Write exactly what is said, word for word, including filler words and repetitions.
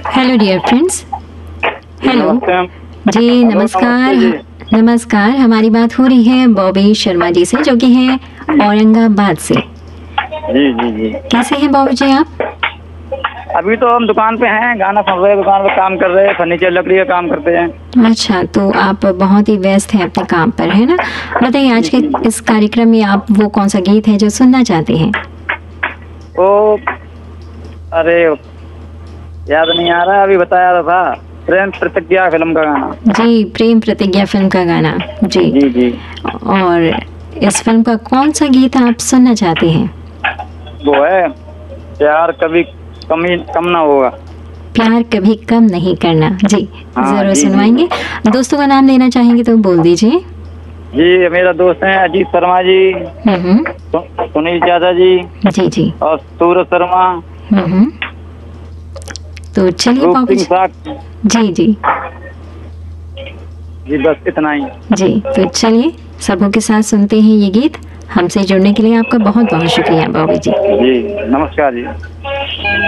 Hello dear friends. Hello जी, नमस्कार। नमस्कार, हमारी बात हो रही है बॉबी शर्मा जी से, जो कि है औरंगाबाद से। जी जी जी। कैसे हैं बॉबी जी आप? अभी तो हम दुकान पे हैं, गाना सुन रहे हैं, दुकान पे काम कर रहे हैं, फर्नीचर लकड़ी का काम करते हैं। अच्छा, तो आप बहुत ही व्यस्त हैं अपने काम पर, है ना? बताइए आज के इस कार्यक्रम में आप वो कौन सा गीत है जो सुनना चाहते हैं? ओ, अरे याद नहीं आ रहा, अभी बताया था, प्रेम प्रतिज्ञा फिल्म का गाना। जी, प्रेम प्रतिज्ञा फिल्म का गाना। जी जी जी। और इस फिल्म का कौन सा गीत आप सुनना चाहते हैं? वो है प्यार कभी कमी कम ना होगा। प्यार कभी कम नहीं करना। जी हाँ, जरूर जी, सुनवाएंगे। दोस्तों का नाम लेना चाहेंगे तो बोल दीजिए। जी, मेरा दोस्त है अजीत शर्मा जी, हम्म सु, सुनील चाचा जी जी जी और सूरज शर्मा, हम्म तो चलिए रूप बॉबी सिंह जी। साग जी जी जी, बस इतना ही। जी, तो चलिए सबों के साथ सुनते हैं ये गीत। हमसे जुड़ने के लिए आपका बहुत बहुत शुक्रिया बॉबी जी। जी नमस्कार जी।